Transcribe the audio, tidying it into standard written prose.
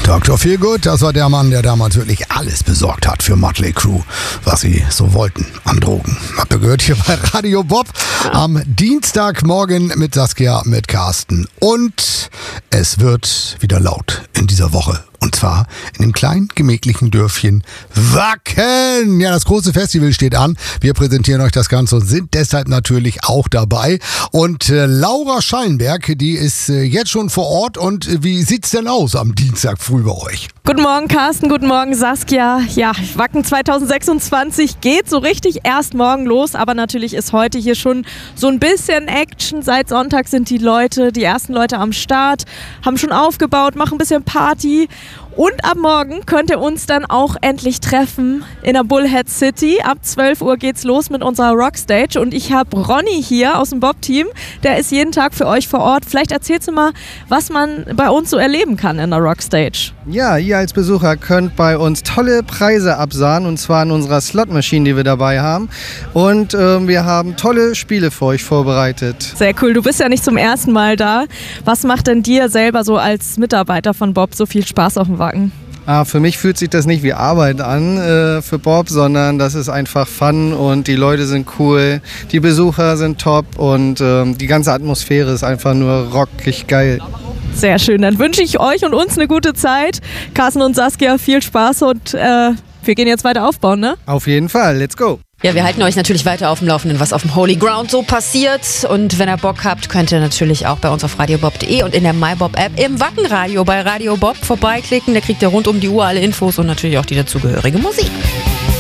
Dr. Feelgood, das war der Mann, der damals wirklich alles besorgt hat für Mötley Crüe, was sie so wollten an Drogen. Habt ihr gehört hier bei Radio Bob am Dienstagmorgen mit Saskia, mit Carsten. Und es wird wieder laut in dieser Woche. Und zwar in dem kleinen, gemächlichen Dörfchen Wacken. Ja, das große Festival steht an. Wir präsentieren euch das Ganze und sind deshalb natürlich auch dabei. Und Laura Schallenberg, die ist jetzt schon vor Ort. Und wie sieht's denn aus am Dienstag früh bei euch? Guten Morgen, Carsten. Guten Morgen, Saskia. Ja, Wacken 2026 geht so richtig erst morgen los. Aber natürlich ist heute hier schon so ein bisschen Action. Seit Sonntag sind die ersten Leute am Start, haben schon aufgebaut, machen ein bisschen Party. Und ab morgen könnt ihr uns dann auch endlich treffen in der Bullhead City. Ab 12 Uhr geht's los mit unserer Rockstage. Und ich habe Ronny hier aus dem Bob-Team. Der ist jeden Tag für euch vor Ort. Vielleicht erzählst du mal, was man bei uns so erleben kann in der Rockstage. Ja, ihr als Besucher könnt bei uns tolle Preise absahnen. Und zwar in unserer Slot-Maschine, die wir dabei haben. Und wir haben tolle Spiele für euch vorbereitet. Sehr cool. Du bist ja nicht zum ersten Mal da. Was macht denn dir selber so als Mitarbeiter von Bob so viel Spaß auf dem Wacken? Für mich fühlt sich das nicht wie Arbeit an für Bob, sondern das ist einfach Fun und die Leute sind cool, die Besucher sind top und die ganze Atmosphäre ist einfach nur rockig geil. Sehr schön, dann wünsche ich euch und uns eine gute Zeit. Carsten und Saskia, viel Spaß und wir gehen jetzt weiter aufbauen, ne? Auf jeden Fall, let's go! Ja, wir halten euch natürlich weiter auf dem Laufenden, was auf dem Holy Ground so passiert. Und wenn ihr Bock habt, könnt ihr natürlich auch bei uns auf radiobob.de und in der MyBob-App im Wackenradio bei Radio Bob vorbeiklicken. Da kriegt ihr rund um die Uhr alle Infos und natürlich auch die dazugehörige Musik.